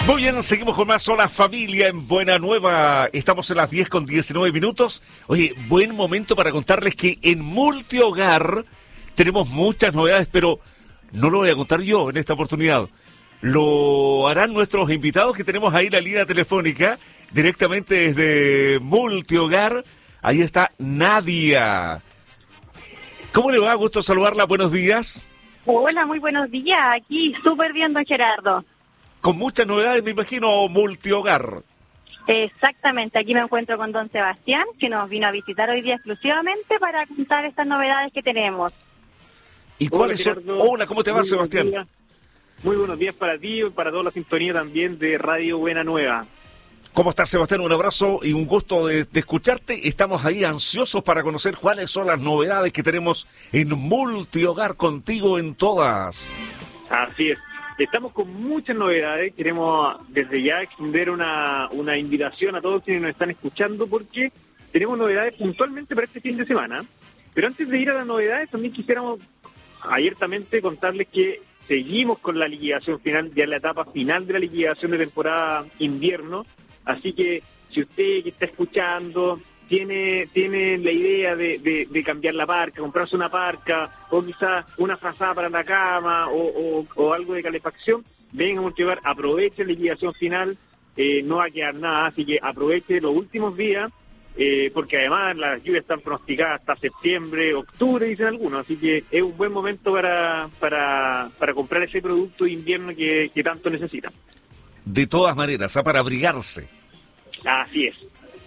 Muy bien, seguimos con más Hola Familia en Buena Nueva. Estamos en las 10:19. Oye, buen momento para contarles que en Multihogar tenemos muchas novedades, pero no lo voy a contar yo en esta oportunidad. Lo harán nuestros invitados que tenemos ahí la línea telefónica directamente desde Multihogar. Ahí está Nadia. ¿Cómo le va? Gusto saludarla. Buenos días. Hola, muy buenos días. Aquí súper bien, don Gerardo. Con muchas novedades, me imagino, Multihogar. Exactamente, aquí me encuentro con don Sebastián, que nos vino a visitar hoy día exclusivamente para contar estas novedades que tenemos. ¿Y cuáles son? Hola, ¿cómo te va, Sebastián? Muy buenos días para ti y para toda la sintonía también de Radio Buena Nueva. ¿Cómo estás, Sebastián? Un abrazo y un gusto de escucharte. Estamos ahí ansiosos para conocer cuáles son las novedades que tenemos en Multihogar, contigo en todas. Así es. Estamos con muchas novedades. Queremos desde ya extender una invitación a todos quienes nos están escuchando porque tenemos novedades puntualmente para este fin de semana. Pero antes de ir a las novedades, también quisiéramos abiertamente contarles que seguimos con la liquidación final, ya en la etapa final de la liquidación de temporada invierno. Así que si usted que está escuchando tiene la idea de cambiar la parca, comprarse una parca o quizás una frazada para la cama o algo de calefacción, venga a Multihogar, aproveche la liquidación final, no va a quedar nada, así que aproveche los últimos días, porque además las lluvias están pronosticadas hasta septiembre, octubre, dicen algunos, así que es un buen momento para comprar ese producto de invierno que tanto necesita. De todas maneras, para abrigarse. Así es.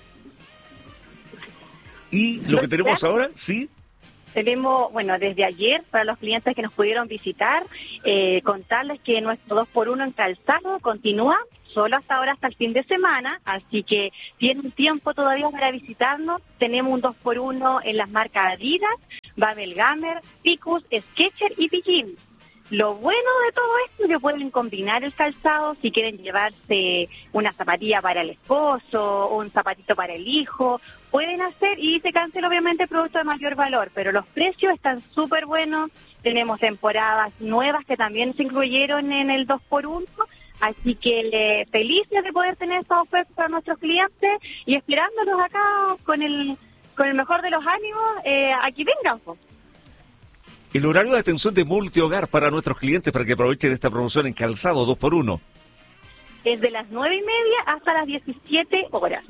¿Y lo que tenemos ahora? ¿Sí? Tenemos, bueno, desde ayer, para los clientes que nos pudieron visitar, contarles que nuestro 2x1 en calzado continúa solo hasta ahora, hasta el fin de semana, así que tienen tiempo todavía para visitarnos. Tenemos un 2x1 en las marcas Adidas, Babel Gamer, Picus, Skechers y Pijín. Lo bueno de todo esto es que pueden combinar el calzado si quieren llevarse una zapatilla para el esposo o un zapatito para el hijo. Pueden hacer y se cancela obviamente producto de mayor valor, pero los precios están súper buenos. Tenemos temporadas nuevas que también se incluyeron en el 2x1, así que felices de poder tener esta oferta para nuestros clientes y esperándolos acá con el mejor de los ánimos, aquí vengan. El horario de atención de Multihogar para nuestros clientes para que aprovechen esta promoción en calzado 2x1. Es de las 9:30 hasta las 19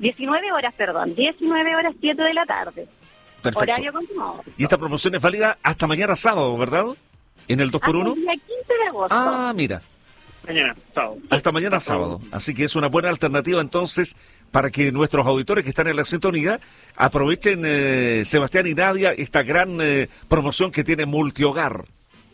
horas 7 de la tarde. Perfecto. Horario continuado. Y esta promoción es válida hasta mañana sábado, ¿verdad? En el 2x1. Hasta el día 15 de agosto. Ah, mira. Mañana, sábado. Hasta mañana sábado. Así que es una buena alternativa entonces para que nuestros auditores que están en la sintonía aprovechen, Sebastián y Nadia, esta gran promoción que tiene Multihogar.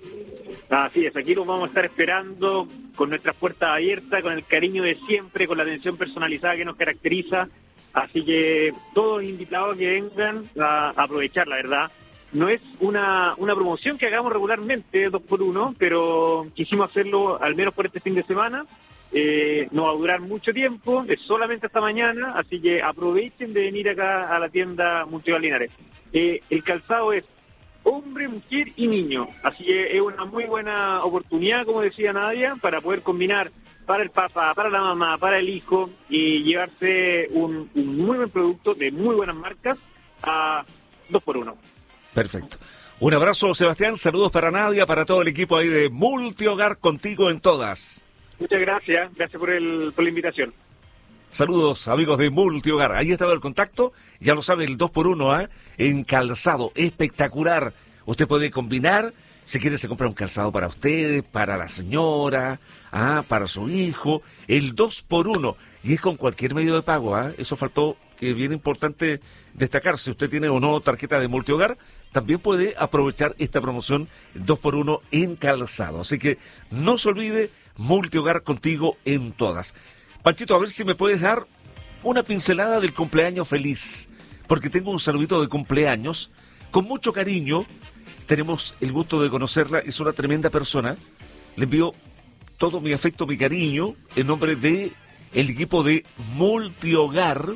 Así es, aquí los vamos a estar esperando con nuestras puertas abiertas, con el cariño de siempre, con la atención personalizada que nos caracteriza. Así que todos los invitados que vengan a aprovechar, la verdad. No es una promoción que hagamos regularmente, 2x1, pero quisimos hacerlo al menos por este fin de semana. No va a durar mucho tiempo, es solamente hasta mañana, así que aprovechen de venir acá a la tienda Multihogar Linares. El calzado es hombre, mujer y niño, así que es una muy buena oportunidad, como decía Nadia, para poder combinar para el papá, para la mamá, para el hijo y llevarse un muy buen producto de muy buenas marcas a 2x1. Perfecto. Un abrazo, Sebastián, saludos para Nadia, para todo el equipo ahí de Multihogar, contigo en todas. Muchas gracias por la invitación. Saludos, amigos de Multihogar. Ahí estaba el contacto, ya lo sabe, el 2x1, en calzado, espectacular. Usted puede combinar, si quiere se compra un calzado para usted, para la señora, para su hijo, el 2x1, y es con cualquier medio de pago, eso faltó, que es bien importante destacar. Si usted tiene o no tarjeta de Multihogar, también puede aprovechar esta promoción 2x1 en calzado. Así que no se olvide, Multihogar, contigo en todas. Panchito, a ver si me puedes dar una pincelada del cumpleaños feliz, porque tengo un saludito de cumpleaños, con mucho cariño. Tenemos el gusto de conocerla, es una tremenda persona. Le envío todo mi afecto, mi cariño, en nombre de el equipo de Multihogar.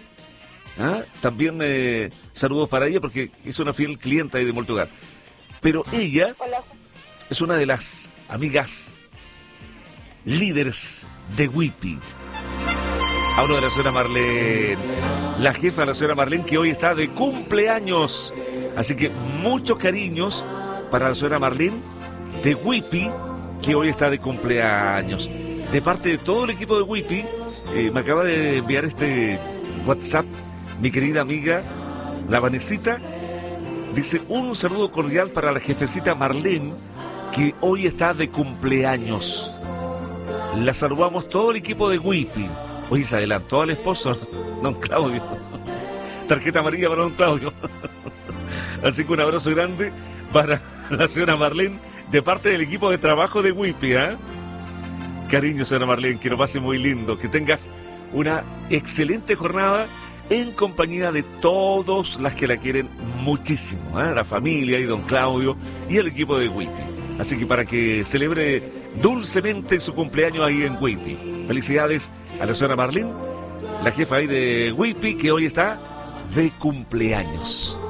También saludos para ella, porque es una fiel clienta de Multihogar. Pero ella es una de las amigas líderes de Wipi. Hablo de la señora Marlene, la jefa de la señora Marlene, que hoy está de cumpleaños. Así que muchos cariños para la señora Marlene de Whippy, que hoy está de cumpleaños. De parte de todo el equipo de Whippy, me acaba de enviar este WhatsApp mi querida amiga, la Vanesita. Dice, un saludo cordial para la jefecita Marlene, que hoy está de cumpleaños. La saludamos todo el equipo de Whippy. Oye, se adelantó al esposo, don Claudio. Tarjeta amarilla para don Claudio. Así que un abrazo grande para la señora Marlene de parte del equipo de trabajo de Whippy, ¿eh? Cariño, señora Marlene, que lo pase muy lindo, que tengas una excelente jornada en compañía de todos las que la quieren muchísimo, ¿eh? La familia y don Claudio y el equipo de Whippy. Así que para que celebre dulcemente su cumpleaños ahí en Whippy. Felicidades a la señora Marlene, la jefa ahí de Whippy, que hoy está de cumpleaños.